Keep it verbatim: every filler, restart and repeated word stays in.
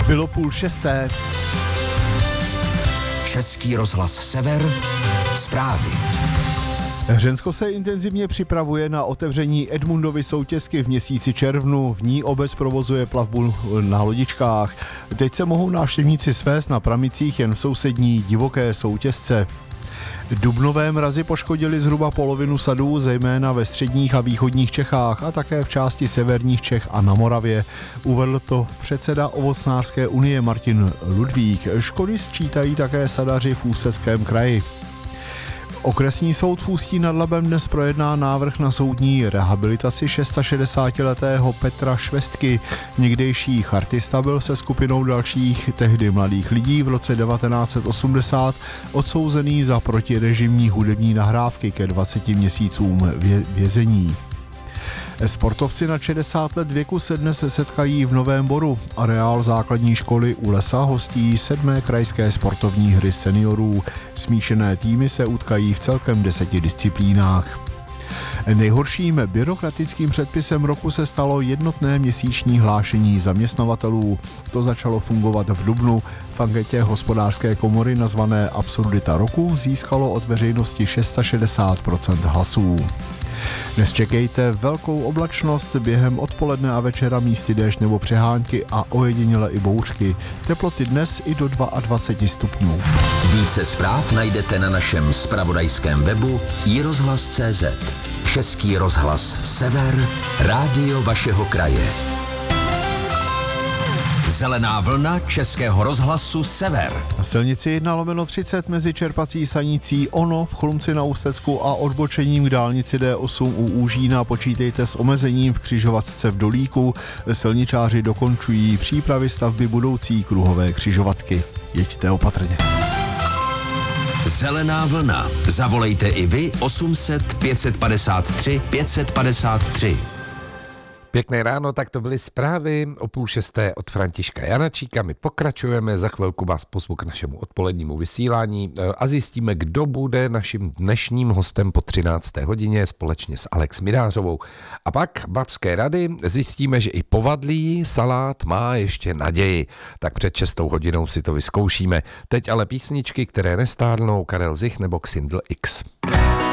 Bylo půl šesté. Český rozhlas Sever, zprávy. Hřensko se intenzivně připravuje na otevření Edmundovy soutězky v měsíci červnu. V ní obec provozuje plavbu na lodičkách. Teď se mohou návštěvníci svést na pramicích jen v sousední divoké soutězce. Dubnové mrazy poškodily zhruba polovinu sadů, zejména ve středních a východních Čechách a také v části severních Čech a na Moravě. Uvedl to předseda Ovocnářské unie Martin Ludvík. Škody sčítají také sadaři v Ústeckém kraji. Okresní soud v Ústí nad Labem dnes projedná návrh na soudní rehabilitaci šedesátišestiletého Petra Švestky. Někdejší chartista byl se skupinou dalších tehdy mladých lidí v roce devatenáct set osmdesát odsouzený za protirežimní hudební nahrávky ke dvaceti měsícům vě- vězení. Sportovci na šedesát let věku se dnes setkají v Novém Boru. Areál základní školy u Lesa hostí sedmé krajské sportovní hry seniorů. Smíšené týmy se utkají v celkem deseti disciplínách. Nejhorším byrokratickým předpisem roku se stalo jednotné měsíční hlášení zaměstnavatelů. To začalo fungovat v dubnu. V anketě hospodářské komory nazvané Absurdita roku získalo od veřejnosti šedesát šest procent hlasů. Dnes čekejte velkou oblačnost, během odpoledne a večera místy déšť nebo přehánky a ojediněle i bouřky. Teploty dnes i do dvacet dva stupňů. Více zpráv najdete na našem zpravodajském webu i rozhlas tečka cé zet. Český rozhlas Sever, rádio vašeho kraje. Zelená vlna Českého rozhlasu Sever. Na silnici jedna lomeno třicet mezi čerpací stanicí Ono v Chlumci na Ústecku a odbočením k dálnici dé osm u Úžína počítejte s omezením v křižovatce v Dolíku. Silničáři dokončují přípravy stavby budoucí kruhové křižovatky. Jeďte opatrně. Zelená vlna. Zavolejte i vy osm set pět set padesát tři pět set padesát tři. Pěkné ráno, tak to byly zprávy o půl šesté od Františka Janačíka. My pokračujeme, za chvilku vás pozvu k našemu odpolednímu vysílání a zjistíme, kdo bude naším dnešním hostem po třinácté hodině společně s Alex Midářovou. A pak babské rady zjistíme, že i povadlý salát má ještě naději. Tak před šestou hodinou si to vyzkoušíme. Teď ale písničky, které nestárnou, Karel Zich nebo Xindl X.